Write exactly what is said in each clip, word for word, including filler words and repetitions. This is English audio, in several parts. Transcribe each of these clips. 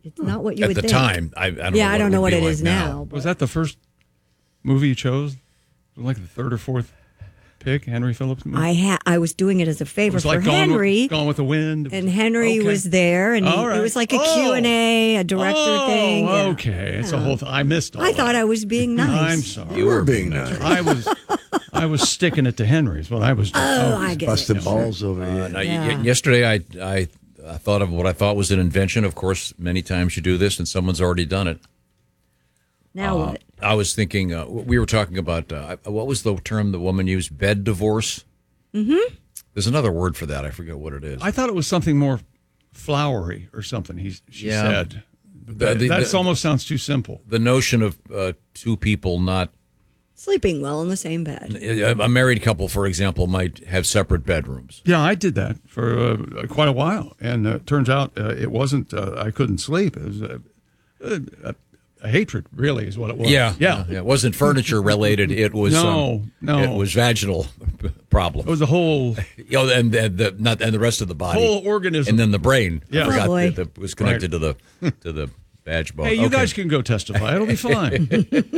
It's not what you At would the think. time, I, I don't yeah, know what I don't it know would what be it like is now. Was that the first movie you chose? Like the third or fourth pick, Henry Phillips movie? I ha- I was doing it as a favor it was for like Henry. Gone with, Gone with the Wind. And Henry okay. was there, and he, All right. it was like a oh. Q and A, a director oh, thing. Yeah. Okay, it's a whole thing. I missed all I that. thought I was being nice. I'm sorry. You were being nice. I was I was sticking it to Henry is what I was doing. Oh, I get Busting it. balls over here. Uh, now, Yeah. y- yesterday, I, I I thought of what I thought was an invention. Of course, many times you do this, and someone's already done it. Now Uh, what? I was thinking, uh, we were talking about, uh, what was the term the woman used? Bed divorce? Mm-hmm. There's another word for that. I forget what it is. I thought it was something more flowery or something. He she Yeah. said. The- That the- that's the- almost sounds too simple. The notion of uh, two people not, Sleeping well in the same bed. a married couple, for example, might have separate bedrooms. Yeah, I did that for uh, quite a while, and uh, it turns out uh, it wasn't. Uh, I couldn't sleep. It was uh, a, a hatred, really, is what it was. Yeah, yeah. yeah. It wasn't furniture related. It was No, um, no. It was vaginal problem. It was a whole You know, and, and the not and the rest of the body, whole organism. and then the brain. Yeah. I forgot Oh, boy. that that was connected to the to the badge bone. Hey, you Okay. guys can go testify. It'll be fine.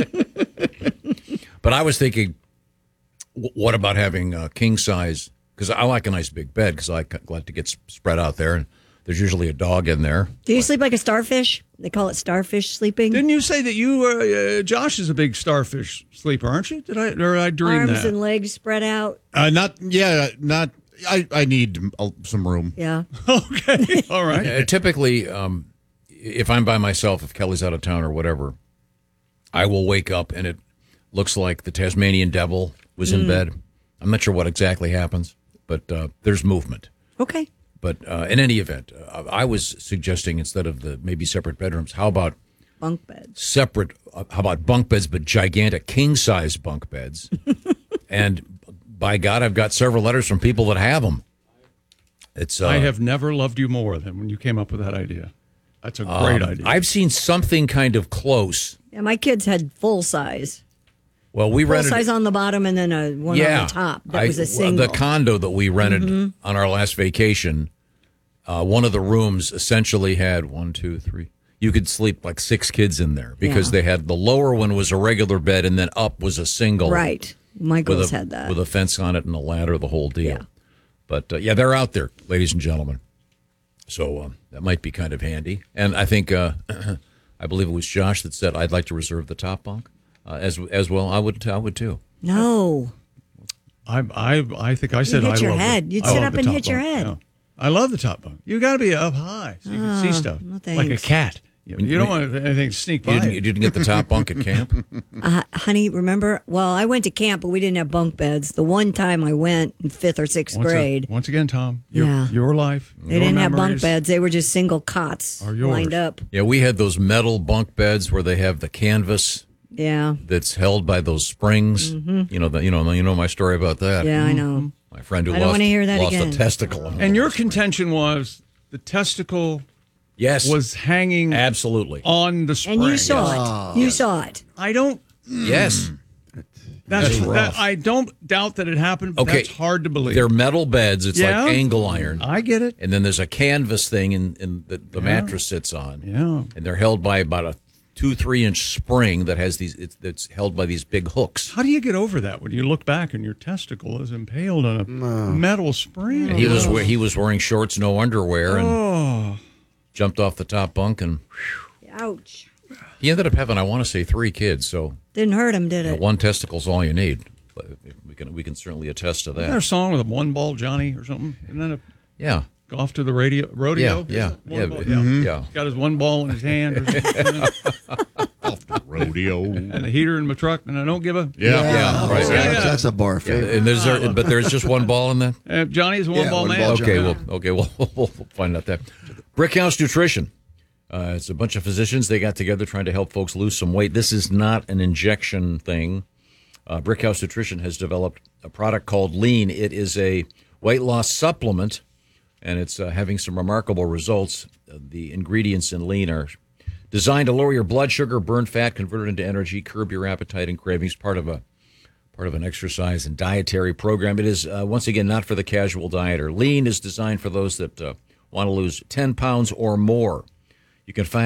But I was thinking, w- what about having a king size? Because I like a nice big bed because I c- like to get s- spread out there, and there's usually a dog in there. Do you sleep like a starfish? They call it starfish sleeping. Didn't you say that you, uh, uh, Josh, is a big starfish sleeper, aren't you? Did I or did I dream Arms that? and legs spread out. Uh, not, yeah, not. I, I need uh, some room. Yeah. Okay, all right. Uh, typically, um, if I'm by myself, if Kelly's out of town or whatever, I will wake up and it looks like the Tasmanian devil was in bed. I'm not sure what exactly happens, but uh, there's movement. Okay. But uh, in any event, uh, I was suggesting instead of the maybe separate bedrooms, how about Bunk beds. separate, uh, how about bunk beds, but gigantic king-size bunk beds? And by God, I've got several letters from people that have them. It's uh, I have never loved you more than when you came up with that idea. That's a great um, idea. I've seen something kind of close. Yeah, my kids had full size. Well, we Full rented size on the bottom and then a one yeah, on the top. That I- was a single. The condo that we rented on our last vacation, uh, one of the rooms essentially had one, two, three. You could sleep like six kids in there because Yeah. they had the lower one was a regular bed and then up was a single. Right. My With girls a, had that. with a fence on it and a ladder, the whole deal. Yeah. But uh, yeah, they're out there, ladies and gentlemen. So um, that might be kind of handy. And I think, uh, I believe it was Josh that said, I'd like to reserve the top bunk uh, as as well. I would, I would too. No. I, I, I think I said hit I your love the- head. You'd I sit love up the and top hit your bunk, head. yeah. I love the top bunk. You got to be up high so you can see stuff no like a thanks. cat. You, you don't want anything to sneak by. You didn't, you didn't get the top bunk at camp? Uh, honey, remember? Well, I went to camp, but we didn't have bunk beds. The one time I went in fifth or sixth once, a- grade, once again, Tom, your, Yeah. your life. they your didn't have bunk memories. beds. They were just single cots Are yours. lined up. Yeah, we had those metal bunk beds where they have the canvas Yeah. that's held by those springs. You know, the, you know, you know my story about that. Yeah, I know. My friend who I don't lost, wanna hear that lost again. a testicle. And your contention was the testicle yes, was hanging absolutely. on the spring. And you saw it. You saw it. I don't. Yes. That's, That's that, rough. I don't doubt that it happened. But Okay. That's hard to believe. They're metal beds. It's Yeah. like angle iron. I get it. And then there's a canvas thing in, in the, the mattress sits on. Yeah. And they're held by about a two, three inch spring that has these, it's, it's held by these big hooks. How do you get over that when you look back and your testicle is impaled on a metal spring? And he was we- he was wearing shorts, no underwear, and Oh, jumped off the top bunk. And Ouch. he ended up having, I want to say, three kids. So Didn't hurt him, did you know, it? one testicle's all you need. But we can we can certainly attest to isn't there a that. song with a one ball Johnny or something? Isn't that a Yeah. golf to the radio rodeo? Yeah, yeah, One yeah, ball, mhm. yeah. He's got his one ball in his hand, or something, Rodeo. and a heater in my truck, and I don't give a. Yeah. Yeah, right. That's, yeah. that's a bar Yeah, favorite. and there's there, but there's just one ball in that. Uh, Johnny's a one Yeah, ball one man. ball Okay, Yeah. well, okay, well, we'll find out that. Brickhouse Nutrition. Uh, it's a bunch of physicians. They got together trying to help folks lose some weight. This is not an injection thing. Uh, Brickhouse Nutrition has developed a product called Lean. It is a weight loss supplement, and it's uh, having some remarkable results. Uh, the ingredients in Lean are designed to lower your blood sugar, burn fat, convert it into energy, curb your appetite and cravings. Part of a part of an exercise and dietary program. It is uh, once again not for the casual dieter. Lean is designed for those that uh, want to lose ten pounds or more. You can find